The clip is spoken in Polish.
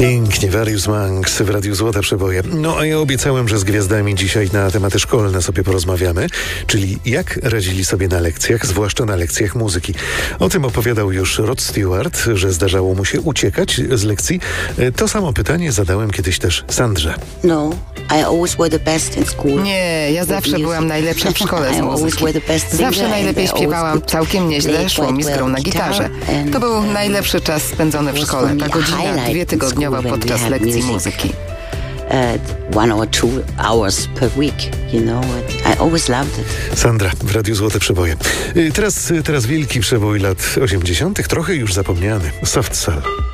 Pięknie, Various Monks w Radiu Złote Przeboje. No a ja obiecałem, że z gwiazdami dzisiaj na tematy szkolne sobie porozmawiamy, czyli jak radzili sobie na lekcjach, zwłaszcza na lekcjach muzyki. O tym opowiadał już Rod Stewart, że zdarzało mu się uciekać z lekcji. To samo pytanie zadałem kiedyś też Sandrze. No, I always were the best in school. Nie, ja zawsze byłam najlepsza w szkole z muzyki. Zawsze najlepiej śpiewałam, całkiem nieźle szło mi z grą na gitarze. To był najlepszy czas spędzony w szkole, ta godzina 2 tygodniowa podczas lekcji muzyki. 1 or 2 hours per week, I always loved it. Sandra w Radiu Złote Przeboje. Teraz wielki przebój lat 80., trochę już zapomniany. Soft Cell.